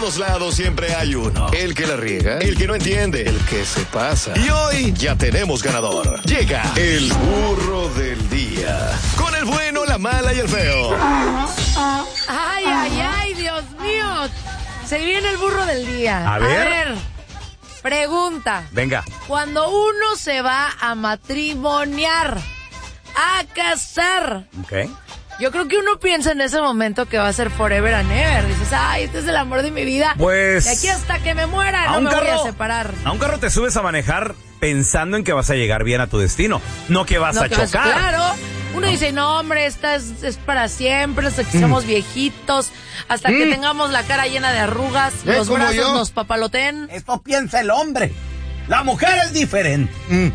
todos lados siempre hay uno. El que la riega, el que no entiende, el que se pasa. Y hoy ya tenemos ganador. Llega el burro del día. Con el bueno, la mala y el feo. Ay, ay, ay, Dios mío. Se viene el burro del día. A ver. Pregunta. Venga. Cuando uno se va a matrimoniar, a casar. Ok. Yo creo que uno piensa en ese momento que va a ser forever and ever. Dices, ay, este es el amor de mi vida. Pues... de aquí hasta que me muera no me voy a separar. A un carro te subes a manejar pensando en que vas a llegar bien a tu destino, no que vas a chocar. Claro. Uno dice, no, hombre, esta es para siempre, hasta que seamos viejitos, hasta que tengamos la cara llena de arrugas, los brazos nos papaloten. Esto piensa el hombre. La mujer es diferente.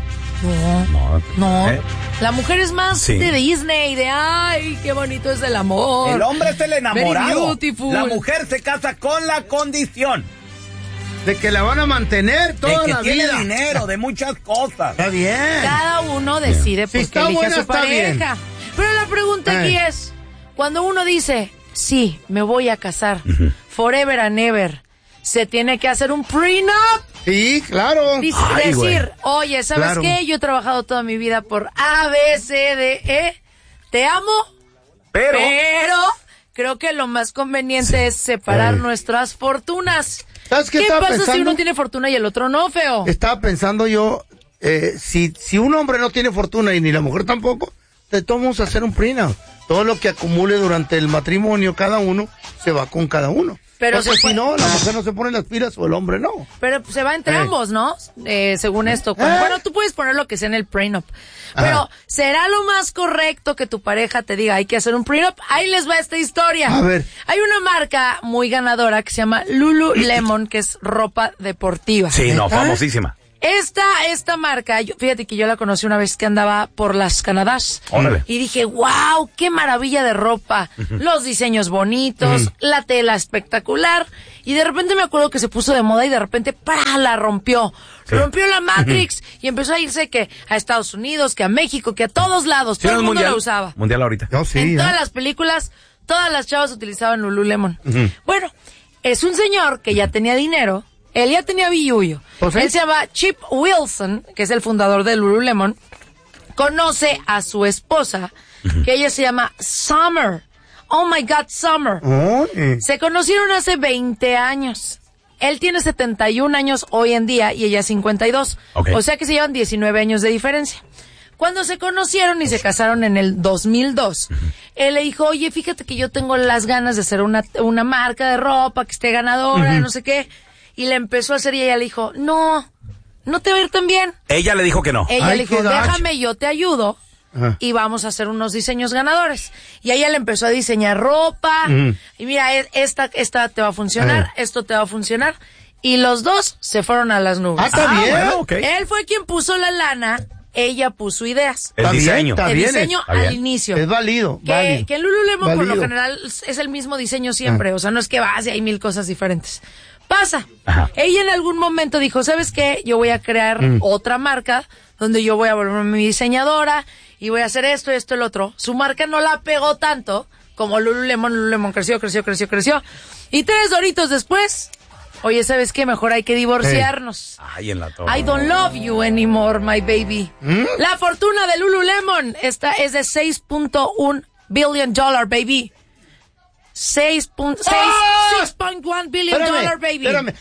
No. La mujer es más de Disney, de ay, qué bonito es el amor. El hombre es el enamorado. La mujer se casa con la condición de que la van a mantener toda la vida. De que tiene dinero, de muchas cosas. Está bien. Cada uno decide por qué elige a su pareja. Bien. Pero la pregunta aquí es, cuando uno dice, sí, me voy a casar, forever and ever, ¿se tiene que hacer un prenup? Sí, claro. Decir, oye, ¿sabes qué? Yo he trabajado toda mi vida por A, B, C, D, E. Te amo, pero creo que lo más conveniente es separar nuestras fortunas. ¿Sabes qué pasa pensando? Si uno tiene fortuna y el otro no, feo? Estaba pensando yo, si un hombre no tiene fortuna y ni la mujer tampoco, te tomamos a hacer un prenup. Todo lo que acumule durante el matrimonio, cada uno, se va con cada uno. Pero porque si no, la mujer no se pone las pilas o el hombre no. Pero se va entre ambos, ¿no? Según esto. Bueno, tú puedes poner lo que sea en el prenup. Pero, ¿será lo más correcto que tu pareja te diga, hay que hacer un prenup? Ahí les va esta historia. A ver. Hay una marca muy ganadora que se llama Lululemon, que es ropa deportiva. Sí, famosísima. Esta marca, fíjate que yo la conocí una vez que andaba por las Canadás. Órale. Y dije, wow, qué maravilla de ropa. Los diseños bonitos, la tela espectacular. Y de repente me acuerdo que se puso de moda y de repente, la rompió. Sí. Rompió la Matrix y empezó a irse que a Estados Unidos, que a México, que a todos lados. Todo el mundo la usaba. Mundial ahorita. En todas las películas, todas las chavas utilizaban Lululemon. Bueno, es un señor que ya tenía dinero. Él ya tenía billuyo. Él se llama Chip Wilson, que es el fundador de Lululemon. Conoce a su esposa, que ella se llama Summer. Oh my God, Summer. Se conocieron hace 20 años. Él tiene 71 años hoy en día y ella 52. Okay. O sea que se llevan 19 años de diferencia. Cuando se conocieron y se casaron en el 2002, él le dijo, oye, fíjate que yo tengo las ganas de hacer una marca de ropa que esté ganadora, no sé qué. Y le empezó a hacer y ella le dijo, no te va a ir tan bien. Ella le dijo que no. Ella le dijo, déjame, yo te ayudo y vamos a hacer unos diseños ganadores. Y ella le empezó a diseñar ropa y mira, esta te va a funcionar, esto te va a funcionar. Y los dos se fueron a las nubes. Está bien. Bueno, okay. Él fue quien puso la lana, ella puso ideas. El diseño. El diseño al inicio. Es válido. Que en Lululemon por lo general es el mismo diseño siempre. O sea, no es que vas y hay 1000 cosas diferentes. Pasa. Ella en algún momento dijo, ¿sabes qué? Yo voy a crear otra marca donde yo voy a volverme mi diseñadora y voy a hacer esto, el otro. Su marca no la pegó tanto como Lululemon. Lululemon creció. Y 3 doritos después, oye, ¿sabes qué? Mejor hay que divorciarnos. Ay, en la torre. I don't love you anymore, my baby. La fortuna de Lululemon esta es de $6.1 billion, baby. 6.1 billion dollar, baby. Espérame.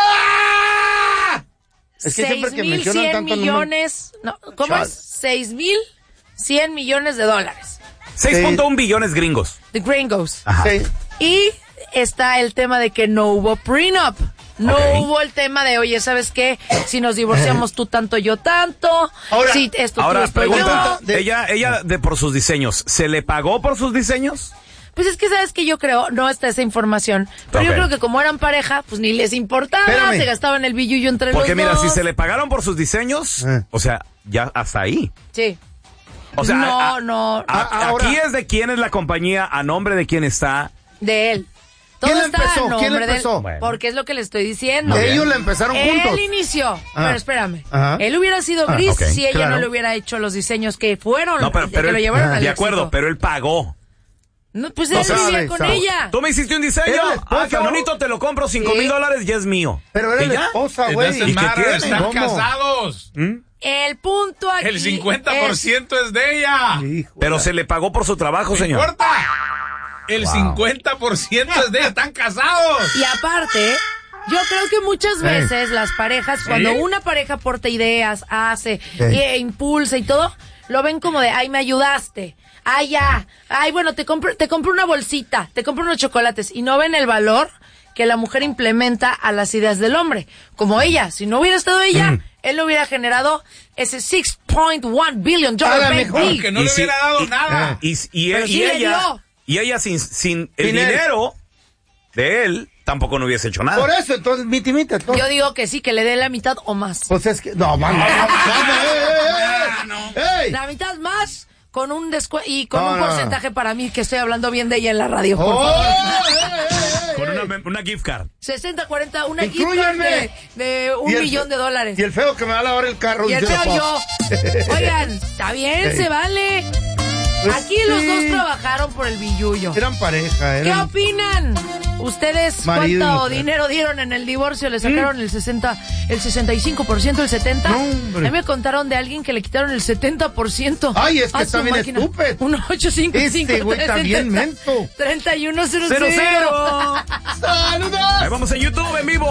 Es que siempre que mencionan tanto millones, ¿cómo es? 6.100 millones de dólares. 6.1 billones gringos. De gringos. Ajá. Sí. Y está el tema de que no hubo prenup. No hubo el tema de, oye, ¿sabes qué? Si nos divorciamos tú tanto, yo tanto. Ahora, si esto ahora tú, pregunta, yo. Ella por sus diseños, ¿se le pagó por sus diseños? Pues es que, ¿sabes qué? Yo creo, no está esa información, pero yo creo que como eran pareja, pues ni les importaba, se gastaban el billullo entre los dos. Porque mira, si se le pagaron por sus diseños, o sea, ya hasta ahí. Sí. O sea, no. Aquí es de quién es la compañía, a nombre de quién está. De él. Todo está a nombre de él, porque es lo que le estoy diciendo. Ellos la empezaron juntos. Él inició, pero espérame. Él hubiera sido gris si ella no le hubiera hecho los diseños que fueron, pero que lo llevaron al de acuerdo, pero él pagó. No, pues él vivía con ella. Tú me hiciste un diseño. Qué bonito, te lo compro, $5,000 y es mío. Pero era la esposa, güey. ¿Y qué tiene? Están casados. El punto aquí. El 50% es de ella. Pero se le pagó por su trabajo, señor. No importa. El 50% es de ella. Están casados. Y aparte, yo creo que muchas veces las parejas, cuando una pareja aporta ideas, hace, impulsa y todo, lo ven como de, ay, me ayudaste. Ay, ya. Ay, bueno, te compro una bolsita, te compro unos chocolates. Y no ven el valor que la mujer implementa a las ideas del hombre. Como ella. Si no hubiera estado ella, él no hubiera generado ese $6.1 billion baby. Que no le hubiera dado nada. Y ella sin el dinero de él, tampoco no hubiese hecho nada. Por eso, entonces, mitimita. Yo digo que sí, que le dé la mitad o más. Pues es que, no, man. La mitad más. Con un y con un porcentaje para mí, que estoy hablando bien de ella en la radio. Por favor. Con una gift card. 60-40, una gift card de $1 millón. Y el feo que me va a lavar el carro. Y el feo yo. Oigan, está bien, se vale. Pues aquí los dos trabajaron por el billuyo. Eran pareja. ¿Qué opinan? ¿Ustedes cuánto dinero dieron en el divorcio? ¿Le sacaron el 65%, el 70%? No, a mí me contaron de alguien que le quitaron el 70%. Ay, es que está bien estúpido. 1-855. Este güey está bien mento. 3100. ¡Saludos! Ahí vamos en YouTube en vivo.